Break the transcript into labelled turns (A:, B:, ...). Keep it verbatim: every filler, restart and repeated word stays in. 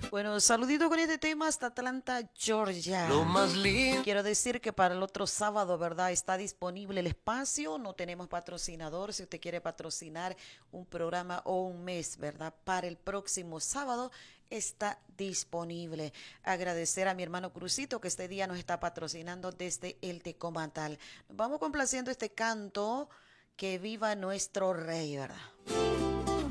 A: Bueno, saludito con este tema hasta Atlanta, Georgia.
B: Lo más lindo.
A: Quiero decir que para el otro sábado, ¿verdad? Está disponible el espacio. No tenemos patrocinador. Si usted quiere patrocinar un programa o un mes, ¿verdad? Para el próximo sábado está disponible. Agradecer a mi hermano Crucito que este día nos está patrocinando desde el Tecomatal. Nos vamos complaciendo este canto. Que viva nuestro rey, ¿verdad?